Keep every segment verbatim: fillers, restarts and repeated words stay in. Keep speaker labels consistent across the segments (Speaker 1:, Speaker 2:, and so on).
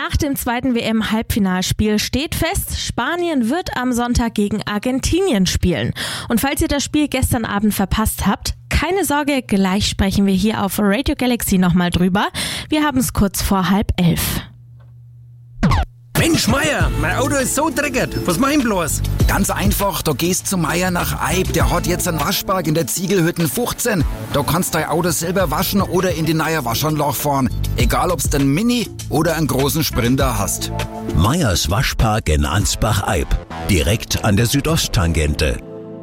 Speaker 1: Nach dem zweiten W M-Halbfinalspiel steht fest, Spanien wird am Sonntag gegen Argentinien spielen. Und falls ihr das Spiel gestern Abend verpasst habt, keine Sorge, gleich sprechen wir hier auf Radio Galaxy nochmal drüber. Wir haben es kurz vor halb elf.
Speaker 2: Mensch, Meier, mein Auto ist so dreckig. Was mach ich bloß?
Speaker 3: Ganz einfach, da gehst zu Meier nach Eib. Der hat jetzt einen Waschpark in der Ziegelhütten fünfzehn. Da kannst du dein Auto selber waschen oder in die neue Waschanlage fahren. Egal, ob's den Mini oder einen großen Sprinter hast.
Speaker 4: Meyers Waschpark in Ansbach-Eib. Direkt an der Südosttangente.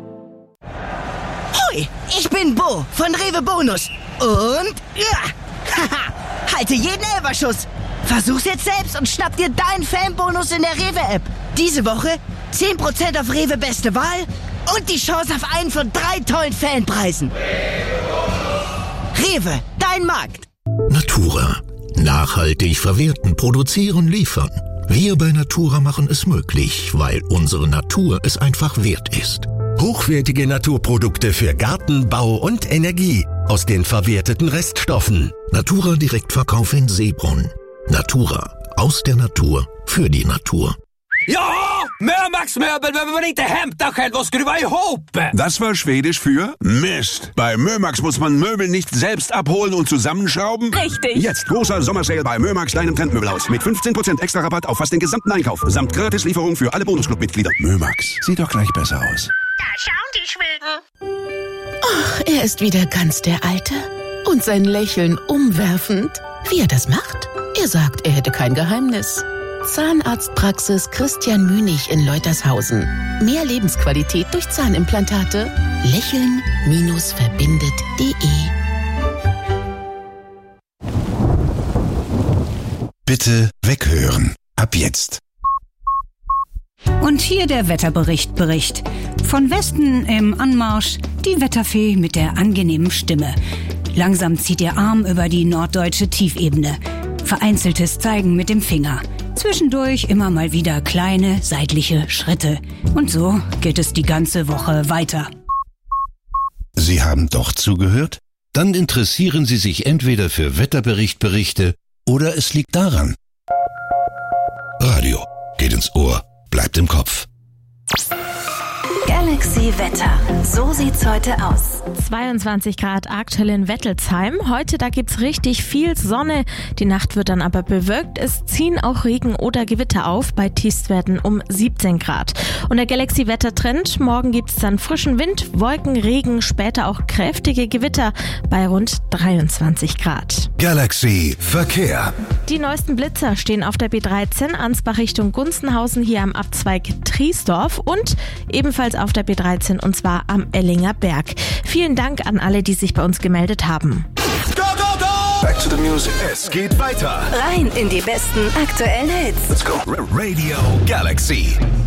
Speaker 5: Hoi, ich bin Bo von Rewe Bonus. Und ja, haha, halte jeden Elferschuss. Versuch's jetzt selbst und schnapp dir deinen Fanbonus in der Rewe-App. Diese Woche zehn Prozent auf Rewe Beste Wahl und die Chance auf einen von drei tollen Fanpreisen. Rewe, dein Markt.
Speaker 6: Natura. Nachhaltig verwerten, produzieren, liefern. Wir bei Natura machen es möglich, weil unsere Natur es einfach wert ist.
Speaker 7: Hochwertige Naturprodukte für Garten, Bau und Energie aus den verwerteten Reststoffen.
Speaker 6: Natura Direktverkauf in Seebrunn. Natura. Aus der Natur. Für die Natur.
Speaker 2: Ja, Mörmax Möbel behöver man inte hämta själv och skruva ihop.
Speaker 8: Das war Schwedisch für Mist. Bei Mörmax muss man Möbel nicht selbst abholen und zusammenschrauben.
Speaker 1: Richtig.
Speaker 8: Jetzt großer Sommersale bei Mörmax, deinem Trendmöbelhaus. Mit fünfzehn Prozent extra Rabatt auf fast den gesamten Einkauf. Samt Gratislieferung für alle Bonusclub-Mitglieder. Mörmax. Sieht doch gleich besser aus.
Speaker 9: Da schauen die Schweden.
Speaker 10: Ach, er ist wieder ganz der Alte. Und sein Lächeln umwerfend. Wie er das macht? Er sagt, er hätte kein Geheimnis. Zahnarztpraxis Christian Münig in Leutershausen. Mehr Lebensqualität durch Zahnimplantate. Lächeln verbindet punkt de.
Speaker 11: Bitte weghören. Ab jetzt.
Speaker 12: Und hier der Wetterbericht Bericht. Von Westen im Anmarsch die Wetterfee mit der angenehmen Stimme. Langsam zieht ihr Arm über die norddeutsche Tiefebene. Vereinzeltes Zeigen mit dem Finger. Zwischendurch immer mal wieder kleine seitliche Schritte. Und so geht es die ganze Woche weiter.
Speaker 11: Sie haben doch zugehört? Dann interessieren Sie sich entweder für Wetterberichtberichte oder es liegt daran. Radio geht ins Ohr, bleibt im Kopf.
Speaker 13: Galaxy Wetter. So sieht's heute aus.
Speaker 1: zweiundzwanzig Grad aktuell in Wettelsheim. Heute, da gibt's richtig viel Sonne. Die Nacht wird dann aber bewölkt. Es ziehen auch Regen oder Gewitter auf bei Tiefstwerten um siebzehn Grad. Und der Galaxy Wettertrend. Morgen gibt's dann frischen Wind, Wolken, Regen, später auch kräftige Gewitter bei rund dreiundzwanzig Grad.
Speaker 11: Galaxy Verkehr.
Speaker 1: Die neuesten Blitzer stehen auf der B dreizehn Ansbach Richtung Gunzenhausen hier am Abzweig Triesdorf und ebenfalls auf der B dreizehn und zwar am Ellinger Berg. Vielen Dank an alle, die sich bei uns gemeldet haben.
Speaker 11: Go, go, go! Back to the music. Es geht weiter.
Speaker 13: Rein in die besten aktuellen Hits.
Speaker 11: Let's go. Radio Galaxy.